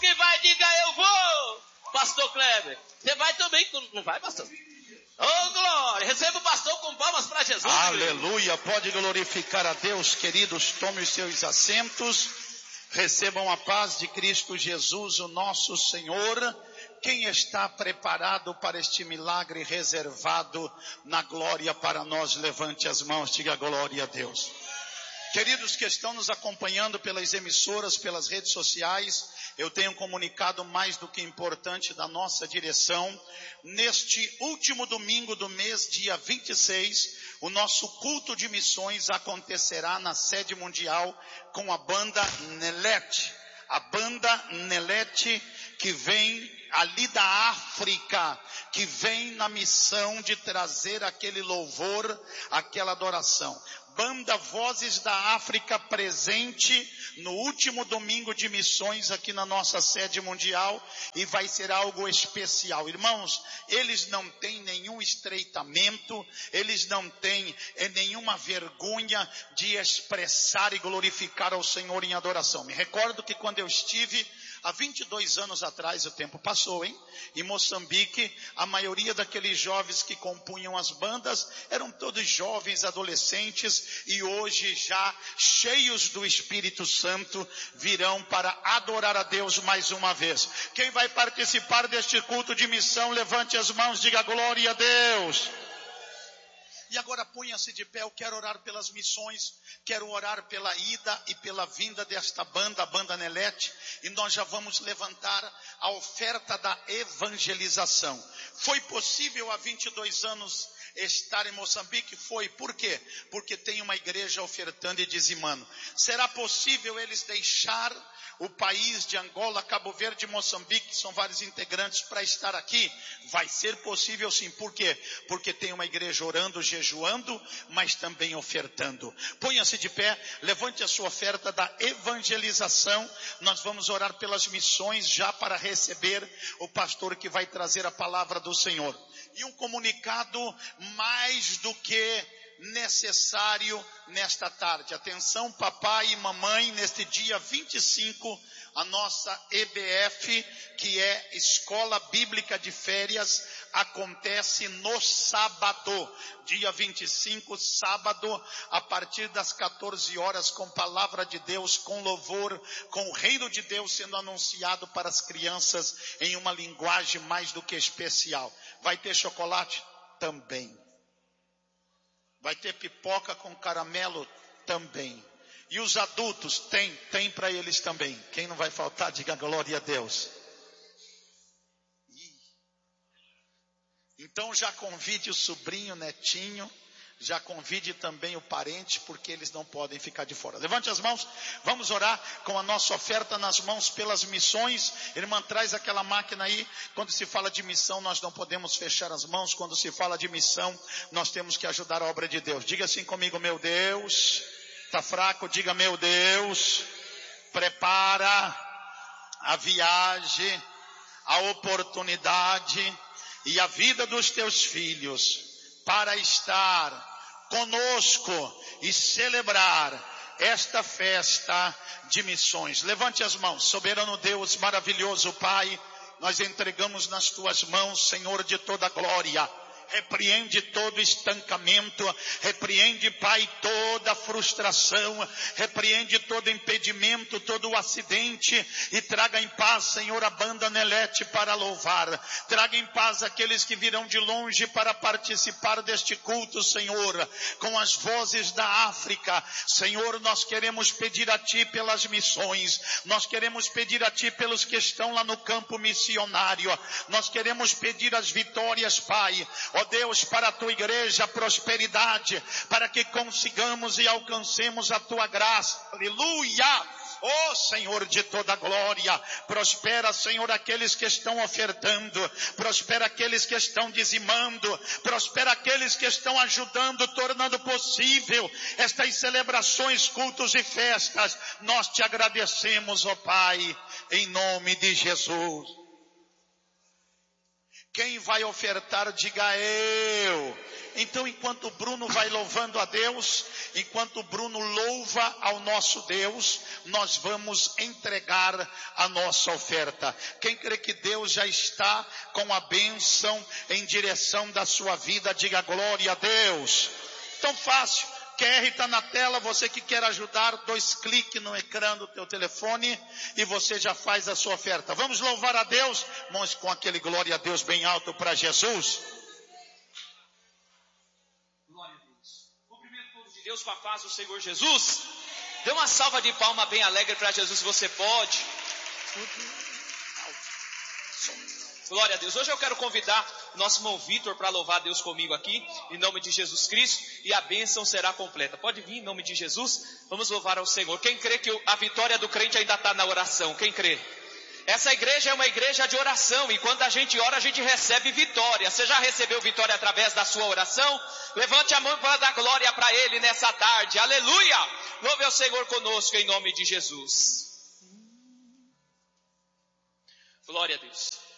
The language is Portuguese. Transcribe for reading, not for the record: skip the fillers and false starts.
que vai, diga eu vou. Pastor Kleber, você vai também, não vai, pastor? Oh, glória, receba o pastor com palmas para Jesus. Aleluia, pode glorificar a Deus, queridos, tome os seus assentos, recebam a paz de Cristo Jesus, o nosso Senhor. Quem está preparado para este milagre reservado na glória para nós, levante as mãos, diga glória a Deus. Queridos que estão nos acompanhando pelas emissoras, pelas redes sociais, eu tenho um comunicado mais do que importante da nossa direção. Neste último domingo do mês, dia 26, o nosso culto de missões acontecerá na sede mundial com a banda Nelete. A banda Nelete que vem ali da África, que vem na missão de trazer aquele louvor, aquela adoração. Banda Vozes da África presente no último domingo de missões aqui na nossa sede mundial, e vai ser algo especial. Irmãos, eles não têm nenhum estreitamento, eles não têm nenhuma vergonha de expressar e glorificar ao Senhor em adoração. Me recordo que quando eu estive há 22 anos atrás, o tempo passou, hein? Em Moçambique, a maioria daqueles jovens que compunham as bandas eram todos jovens, adolescentes, e hoje já cheios do Espírito Santo virão para adorar a Deus mais uma vez. Quem vai participar deste culto de missão, levante as mãos, diga glória a Deus. E agora ponha-se de pé, eu quero orar pelas missões, quero orar pela ida e pela vinda desta banda, a banda Nelete, e nós já vamos levantar a oferta da evangelização. Foi possível há 22 anos estar em Moçambique? Foi. Por quê? Porque tem uma igreja ofertando e dizimando. Será possível eles deixar o país de Angola, Cabo Verde e Moçambique, que são vários integrantes, para estar aqui? Vai ser possível sim. Por quê? Porque tem uma igreja orando, jejuando, mas também ofertando. Ponha-se de pé, levante a sua oferta da evangelização. Nós vamos orar pelas missões já para receber o pastor que vai trazer a palavra do Senhor. E um comunicado mais do que necessário nesta tarde. Atenção, papai e mamãe, neste dia 25, a nossa EBF, que é Escola Bíblica de Férias, acontece no sábado, dia 25, sábado, a partir das 14 horas, com palavra de Deus, com louvor, com o reino de Deus sendo anunciado para as crianças em uma linguagem mais do que especial. Vai ter chocolate? Também. Vai ter pipoca com caramelo? Também. E os adultos? Tem para eles também. Quem não vai faltar, diga glória a Deus. Então já convide o sobrinho, netinho, já convide também o parente, porque eles não podem ficar de fora. Levante as mãos, vamos orar com a nossa oferta nas mãos pelas missões. Irmã, traz aquela máquina aí. Quando se fala de missão, nós não podemos fechar as mãos. Quando se fala de missão, nós temos que ajudar a obra de Deus. Diga assim comigo: meu Deus. Está fraco? Diga: meu Deus, prepara a viagem, a oportunidade e a vida dos teus filhos para estar conosco e celebrar esta festa de missões. Levante as mãos. Soberano Deus, maravilhoso Pai, nós entregamos nas tuas mãos, Senhor de toda glória. Repreende todo estancamento, repreende, Pai, toda frustração, repreende todo impedimento, todo acidente, e traga em paz, Senhor, a banda Nelete para louvar. Traga em paz aqueles que virão de longe para participar deste culto, Senhor, com as vozes da África. Senhor, nós queremos pedir a Ti pelas missões, nós queremos pedir a Ti pelos que estão lá no campo missionário, nós queremos pedir as vitórias, Pai. Ó Deus, para a tua igreja, prosperidade, para que consigamos e alcancemos a tua graça. Aleluia! Ó Senhor de toda glória, prospera, Senhor, aqueles que estão ofertando, prospera aqueles que estão dizimando, prospera aqueles que estão ajudando, tornando possível estas celebrações, cultos e festas. Nós te agradecemos, ó Pai, em nome de Jesus. Quem vai ofertar, diga eu. Então, enquanto o Bruno vai louvando a Deus, enquanto o Bruno louva ao nosso Deus, nós vamos entregar a nossa oferta. Quem crê que Deus já está com a bênção em direção da sua vida, diga glória a Deus. Tão fácil. QR está na tela, você que quer ajudar, 2 cliques no ecrã do teu telefone e você já faz a sua oferta. Vamos louvar a Deus, irmãos, com aquele glória a Deus bem alto para Jesus. Glória a Deus. Cumprimento o povo de Deus com a paz do Senhor Jesus. Dê uma salva de palma bem alegre para Jesus, se você pode. Glória a Deus. Hoje eu quero convidar o nosso irmão Vitor para louvar a Deus comigo aqui, em nome de Jesus Cristo, e a bênção será completa. Pode vir em nome de Jesus, vamos louvar ao Senhor. Quem crê que a vitória do crente ainda está na oração? Quem crê? Essa igreja é uma igreja de oração, e quando a gente ora, a gente recebe vitória. Você já recebeu vitória através da sua oração? Levante a mão para dar glória para Ele nessa tarde. Aleluia! Louve ao Senhor conosco em nome de Jesus. Glória a Deus.